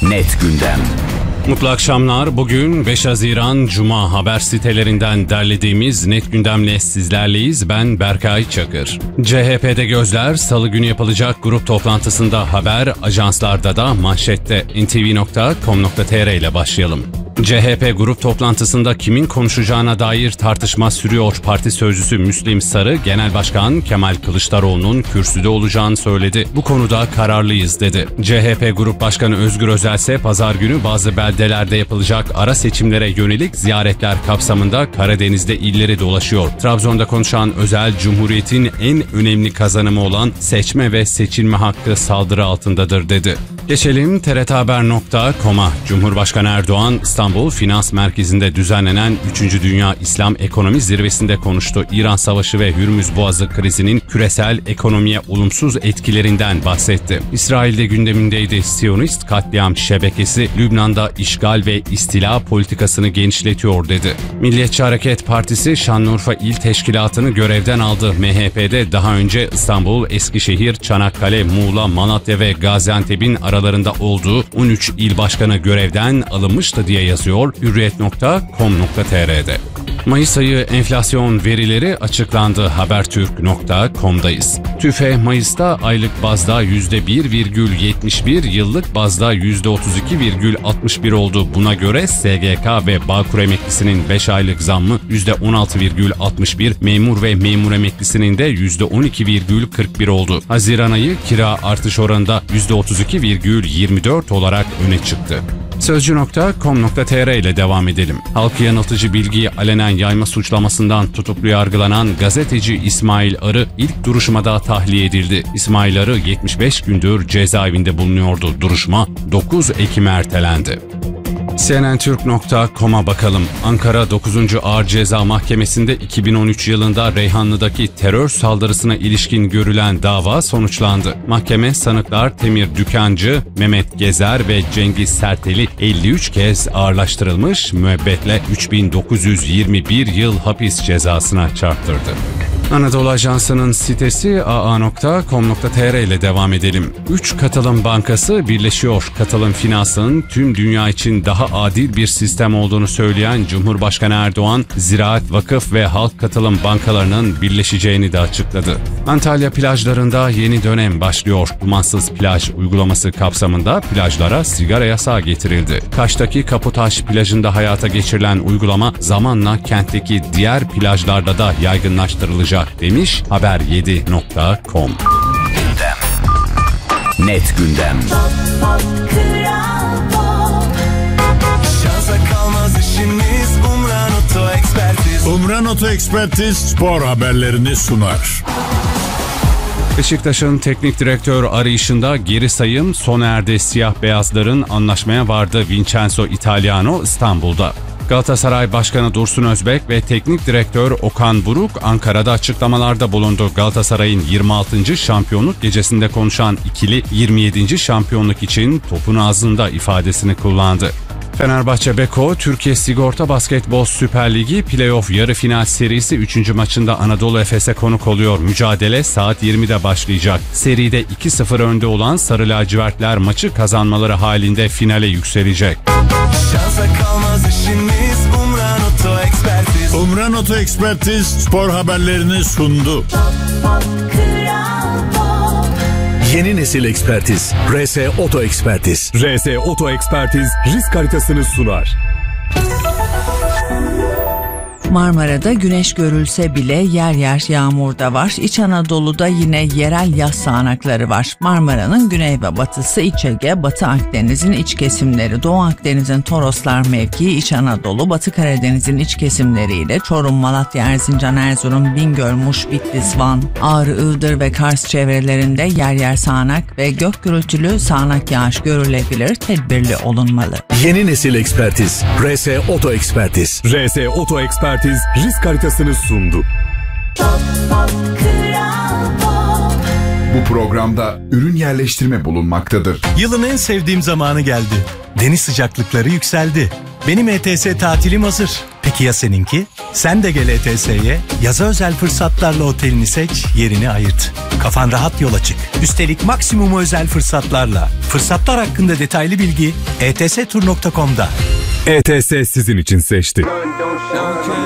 Net Gündem. Mutlu akşamlar. Bugün 5 Haziran Cuma, haber sitelerinden derlediğimiz Net Gündem'le sizlerleyiz. Ben Berkay Çakır. CHP'de gözler Salı günü yapılacak grup toplantısında haber, ajanslarda da manşette. ntv.com.tr ile başlayalım. CHP grup toplantısında kimin konuşacağına dair tartışma sürüyor. Parti sözcüsü Müslim Sarı, Genel Başkan Kemal Kılıçdaroğlu'nun kürsüde olacağını söyledi. Bu konuda kararlıyız dedi. CHP Grup Başkanı Özgür Özel ise pazar günü bazı beldelerde yapılacak ara seçimlere yönelik ziyaretler kapsamında Karadeniz'de illeri dolaşıyor. Trabzon'da konuşan Özel, Cumhuriyet'in en önemli kazanımı olan seçme ve seçilme hakkı saldırı altındadır dedi. Geçelim TRThaber.com'a. Cumhurbaşkanı Erdoğan, İstanbul Finans Merkezi'nde düzenlenen 3. Dünya İslam Ekonomi Zirvesi'nde konuştu. İran Savaşı ve Hürmüz Boğazı krizinin küresel ekonomiye olumsuz etkilerinden bahsetti. İsrail'de gündemindeydi. Siyonist katliam şebekesi Lübnan'da işgal ve istila politikasını genişletiyor dedi. Milliyetçi Hareket Partisi Şanlıurfa İl Teşkilatı'nı görevden aldı. MHP'de daha önce İstanbul, Eskişehir, Çanakkale, Muğla, Malatya ve Gaziantep'in aralarında olduğu 13 il başkanı görevden alınmıştı diye yazıyor hürriyet.com.tr'de. Mayıs ayı enflasyon verileri açıklandı. Habertürk.com'dayız. TÜFE Mayıs'ta aylık bazda %1,71, yıllık bazda %32,61 oldu. Buna göre SGK ve Bağkur emeklisinin 5 aylık zammı %16,61, memur ve memur emeklisinin de %12,41 oldu. Haziran ayı kira artış oranında %32,24 olarak öne çıktı. Sözcü.com.tr ile devam edelim. Halkı yanıltıcı bilgiyi alenen yayma suçlamasından tutuklu yargılanan gazeteci İsmail Arı ilk duruşmada tahliye edildi. İsmail Arı 75 gündür cezaevinde bulunuyordu. Duruşma 9 Ekim'e ertelendi. CNNTürk.com'a bakalım. Ankara 9. Ağır Ceza Mahkemesi'nde 2013 yılında Reyhanlı'daki terör saldırısına ilişkin görülen dava sonuçlandı. Mahkeme sanıklar Temir Dükancı, Mehmet Gezer ve Cengiz Sertel'i 53 kez ağırlaştırılmış müebbetle 3921 yıl hapis cezasına çarptırdı. Anadolu Ajansı'nın sitesi aa.com.tr ile devam edelim. 3 katılım bankası birleşiyor. Katılım finansının tüm dünya için daha adil bir sistem olduğunu söyleyen Cumhurbaşkanı Erdoğan, ziraat, vakıf ve halk katılım bankalarının birleşeceğini de açıkladı. Antalya plajlarında yeni dönem başlıyor. Dumansız plaj uygulaması kapsamında plajlara sigara yasağı getirildi. Kaş'taki Kaputaş plajında hayata geçirilen uygulama zamanla kentteki diğer plajlarda da yaygınlaştırılacak demiş haber7.com. Net Gündem. Şansa kalmaz işimiz, Umran Oto Ekspertiz. Umran Oto Ekspertiz spor haberlerini sunar. Beşiktaş'ın teknik direktör arayışında geri sayım sona erdi. Siyah beyazların anlaşmaya vardı. Vincenzo Italiano İstanbul'da. Galatasaray Başkanı Dursun Özbek ve Teknik Direktör Okan Buruk Ankara'da açıklamalarda bulundu. Galatasaray'ın 26. şampiyonluk gecesinde konuşan ikili 27. şampiyonluk için topun ağzında ifadesini kullandı. Fenerbahçe Beko, Türkiye Sigorta Basketbol Süper Ligi Playoff yarı final serisi 3. maçında Anadolu Efes'e konuk oluyor. Mücadele saat 20'de başlayacak. Seride 2-0 önde olan Sarı Lacivertler maçı kazanmaları halinde finale yükselecek. Şansa kalmaz işimiz, Umran Oto Ekspertiz. Umran Oto Ekspertiz spor haberlerini sundu. Yeni nesil ekspertiz. RS Oto Ekspertiz. RS Oto Ekspertiz risk haritasını sunar. Marmara'da güneş görülse bile yer yer yağmur da var. İç Anadolu'da yine yerel yaz sağanakları var. Marmara'nın güney ve batısı, İç Ege, Batı Akdeniz'in iç kesimleri, Doğu Akdeniz'in Toroslar mevkii, İç Anadolu, Batı Karadeniz'in iç kesimleriyle Çorum, Malatya, Erzincan, Erzurum, Bingöl, Muş, Bitlis, Van, Ağrı, Iğdır ve Kars çevrelerinde yer yer sağanak ve gök gürültülü sağanak yağış görülebilir. Tedbirli olunmalı. Yeni nesil ekspertiz. RS Oto Ekspertiz. RS Oto Ekspertiz risk haritasını sundu. Bu programda ürün yerleştirme bulunmaktadır. Yılın en sevdiğim zamanı geldi. Deniz sıcaklıkları yükseldi. Benim ETS tatilim hazır. Peki ya seninki? Sen de gel ETS'ye. Yaza özel fırsatlarla otelini seç, yerini ayırt. Kafan rahat yola çık. Üstelik maksimum özel fırsatlarla. Fırsatlar hakkında detaylı bilgi etstur.com'da. ETS sizin için seçti.